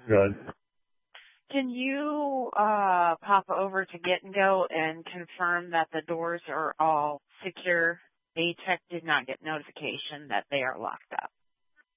Good. Can you pop over to Get and Go and confirm that the doors are all secure? A-Tech did not get notification that they are locked up.